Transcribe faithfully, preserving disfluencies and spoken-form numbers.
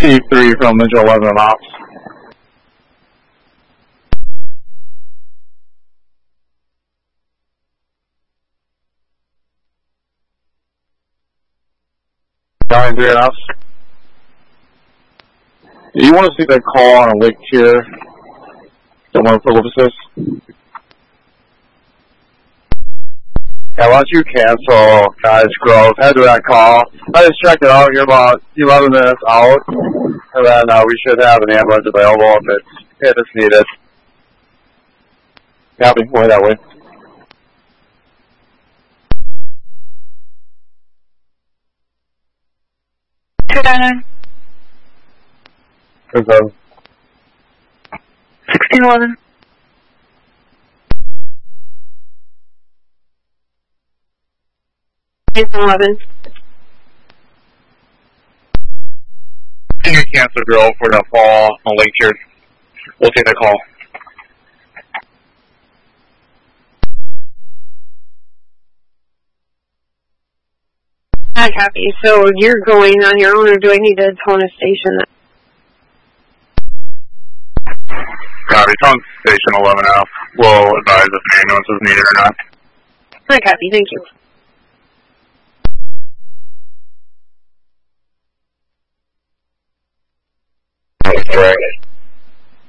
T three from Ninja eleven and ops. nine three and ops. You want to see that call on a lake here? Somewhere for Lucas? Yeah, why don't you cancel Guys Grove, head to that call. I just checked it out, you're about eleven minutes out, and then uh, we should have an ambulance available if it's, if it's needed. Copy, going that way. two nine nine. Confirm. sixteen eleven. nineteen eleven. Can you cancel girl for the fall on Lake here? We'll take that call. I copy. So you're going on your own, or do I need to tone a station? Copy, tone station eleven F. We'll advise if an ambulance is needed or not. I copy. Thank you.